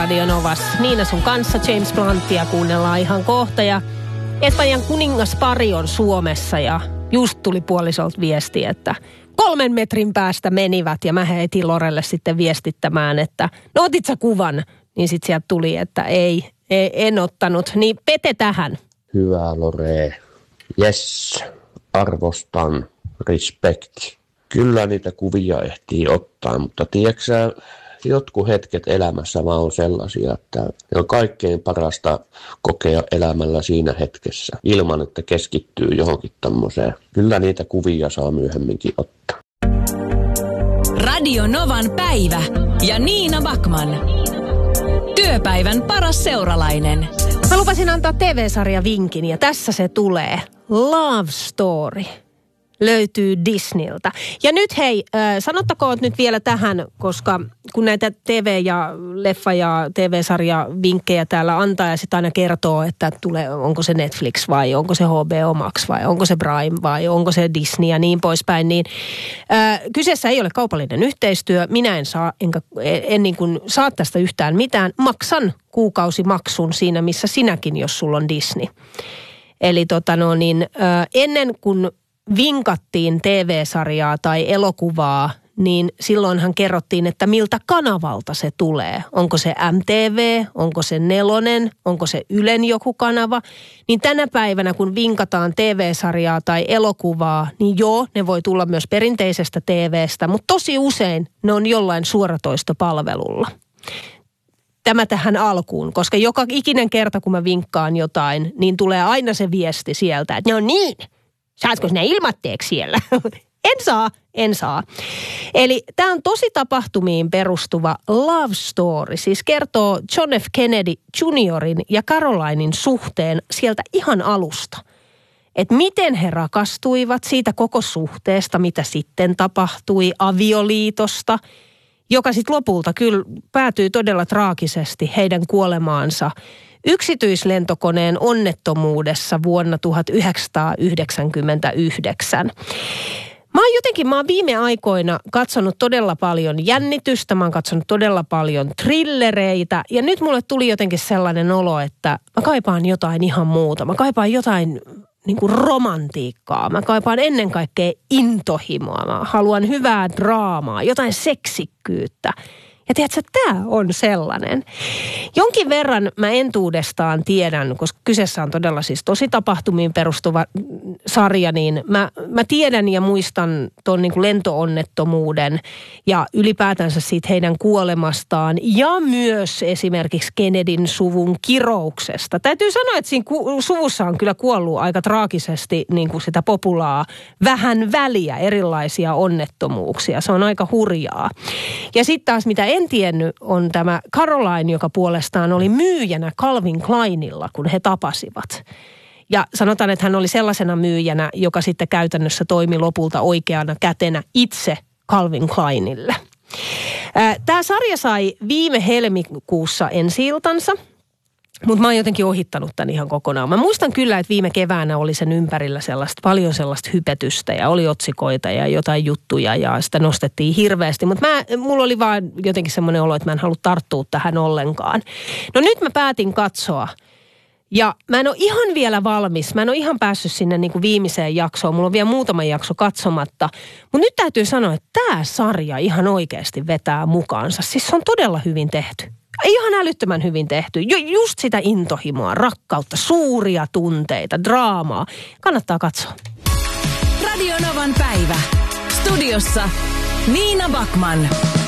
Radio Novas. Niina sun kanssa James Bluntia kuunnellaan ihan kohta. Ja Espanjan kuningaspari on Suomessa ja just tuli puolisolta viesti, että 3 metrin päästä menivät. Ja mä heitin Lorelle sitten viestittämään, että no otit sä kuvan? Niin sit sieltä tuli, että en ottanut. Niin Pete tähän. Hyvä Lore. Yes, arvostan, respect. Kyllä niitä kuvia ehtii ottaa, mutta tiedätkö sä, jotkut hetket elämässä vaan on sellaisia, että ne on kaikkein parasta kokea elämällä siinä hetkessä, ilman että keskittyy johonkin tommoseen. Kyllä niitä kuvia saa myöhemminkin ottaa. Radio Novan päivä ja Niina Backman. Työpäivän paras seuralainen. Mä lupasin antaa TV-sarja vinkin ja tässä se tulee. Love Story. Löytyy Disneyltä. Ja nyt hei, sanottakoon nyt vielä tähän, koska kun näitä TV- ja leffa- ja TV-sarja vinkkejä täällä antaa ja sitten aina kertoo, että onko se Netflix vai onko se HBO Max vai onko se Prime vai onko se Disney ja niin poispäin, niin kyseessä ei ole kaupallinen yhteistyö. Minä en niin kuin saa tästä yhtään mitään. Maksan kuukausimaksun siinä, missä sinäkin, jos sulla on Disney. Eli ennen kuin vinkattiin TV-sarjaa tai elokuvaa, niin silloinhan kerrottiin, että miltä kanavalta se tulee. Onko se MTV, onko se Nelonen, onko se Ylen joku kanava. Niin tänä päivänä, kun vinkataan TV-sarjaa tai elokuvaa, niin joo, ne voi tulla myös perinteisestä TVstä, mutta tosi usein ne on jollain suoratoistopalvelulla. Tämä tähän alkuun, koska joka ikinen kerta, kun mä vinkkaan jotain, niin tulee aina se viesti sieltä, että no niin, saatko sinä ilmatteeksi siellä? En saa. Eli tämä on tosi tapahtumiin perustuva love story. Siis kertoo John F. Kennedy Juniorin ja Carolinin suhteen sieltä ihan alusta. Että miten he rakastuivat siitä koko suhteesta, mitä sitten tapahtui, avioliitosta, joka sitten lopulta kyllä päätyi todella traagisesti heidän kuolemaansa yksityislentokoneen onnettomuudessa vuonna 1999. Mä oon viime aikoina katsonut todella paljon jännitystä, mä oon katsonut todella paljon thrillereitä ja nyt mulle tuli jotenkin sellainen olo, että mä kaipaan jotain ihan muuta. Mä kaipaan jotain niin kuin romantiikkaa. Mä kaipaan ennen kaikkea intohimoa. Mä haluan hyvää draamaa, jotain seksikkyyttä. Ja tiedätkö, tämä on sellainen. Jonkin verran mä entuudestaan tiedän, koska kyseessä on todella siis tosi tapahtumiin perustuva sarja, niin mä tiedän ja muistan tuon niin kuin lentoonnettomuuden ja ylipäätänsä siitä heidän kuolemastaan ja myös esimerkiksi Kennedyn suvun kirouksesta. Täytyy sanoa, että siinä suvussa on kyllä kuollut aika traagisesti niin kuin sitä populaa vähän väliä erilaisia onnettomuuksia. Se on aika hurjaa. Ja sitten taas mitä en tiennyt on tämä Caroline, joka puolestaan oli myyjänä Calvin Kleinilla, kun he tapasivat. Ja sanotaan, että hän oli sellaisena myyjänä, joka sitten käytännössä toimi lopulta oikeana kätenä itse Calvin Kleinille. Tämä sarja sai viime helmikuussa ensi-iltansa. Mutta mä oon jotenkin ohittanut tämän ihan kokonaan. Mä muistan kyllä, että viime keväänä oli sen ympärillä paljon sellaista hypetystä ja oli otsikoita ja jotain juttuja ja sitä nostettiin hirveästi. Mutta mulla oli vaan jotenkin semmoinen olo, että mä en halua tarttua tähän ollenkaan. No nyt mä päätin katsoa ja mä en ole ihan vielä valmis. Mä en ole ihan päässyt sinne niin kuin viimeiseen jaksoon. Mulla on vielä muutama jakso katsomatta. Mutta nyt täytyy sanoa, että tämä sarja ihan oikeasti vetää mukaansa. Siis se on todella hyvin tehty. Ihan älyttömän hyvin tehty. Just sitä intohimoa, rakkautta, suuria tunteita, draamaa. Kannattaa katsoa. Radio Novan päivä. Studiossa Niina Backman.